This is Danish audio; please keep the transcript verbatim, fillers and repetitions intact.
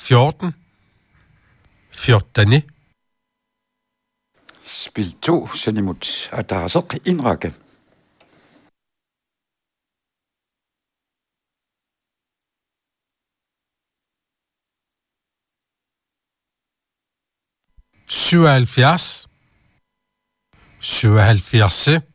fjorten, fjortani. Spil to, Senimut, Adasaq Inrake. syvoghalvfjerds, syvoghalvfjerds,